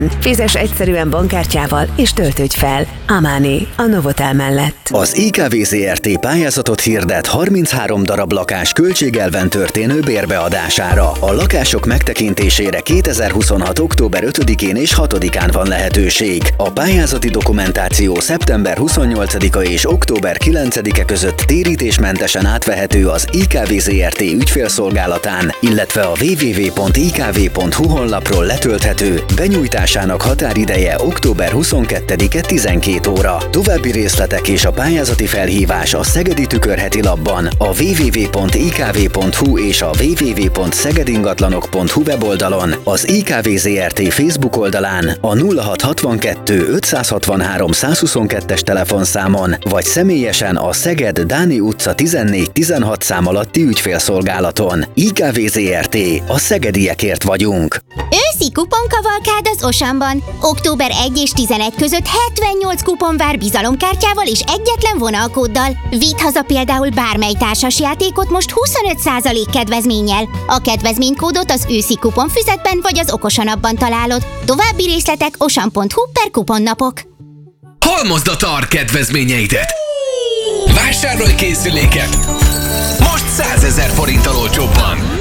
Fizes egyszerűen bankkártyával és töltődj fel. Amáné, a Novotel mellett. Az IKV Zrt. Pályázatot hirdet 33 darab lakás költségelven történő bérbeadására. A lakások megtekintésére 2026. október 5-én és 6-án van lehetőség. A pályázati dokumentáció szeptember 28-a és október 9-e között térítésmentesen átvehető az IKV Zrt. Ügyfélszolgálatán, illetve a www.ikv.hu honlapról letölthető. Benyújtásának határideje október 22-e 12 óra. További részletek és a pályázati felhívás a Szegedi Tükörheti Lapban, a www.ikv.hu és a www.szegedingatlanok.hu weboldalon, az IKV Zrt. Facebook oldalán, a 0662 563 122-es telefonszámon, vagy személyesen a Szeged Dáni utca 14-16 szám alatti ügyfélszolgálaton. IKV Zrt. A szegediekért vagyunk. Őszi kuponkavalkád az Osamban. Október 1 és 11 között 78 kupon vár bizalomkártyával és egyetlen vonalkóddal. Vidd haza például bármely társasjátékot most 25% kedvezménnyel. A kedvezménykódot az őszi kuponfüzetben vagy az Okosanapban találod. További részletek osan.hu/kuponnapok. Halmozd a TAR kedvezményeidet! Vásárolj készüléket! Most 100 000 forinttal olcsóbban!